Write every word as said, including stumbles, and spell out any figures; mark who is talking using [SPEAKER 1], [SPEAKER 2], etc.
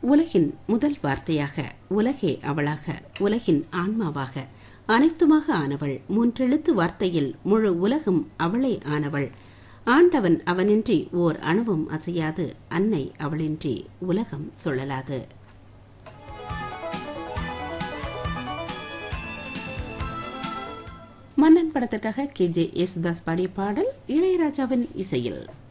[SPEAKER 1] உலகின் முதல் வார்த்தையாக, உலகே அவளாக, உலகின் ஆன்மாவாக, அனைத்துமாக ஆனவள், மூன்றெழுத்து வார்த்தையில் முழு உலகும் அவளே ஆனவள். ஆண்டவன் அவனின்றி ஓர் அணுவும் அசையாது, அன்னை அவளின்றி உலகம் சுழலாது. மன்னன் படத்திற்காக கே ஜே யேசுதாஸ் பாடிய பாடல் இளையராஜாவின் இசையில்.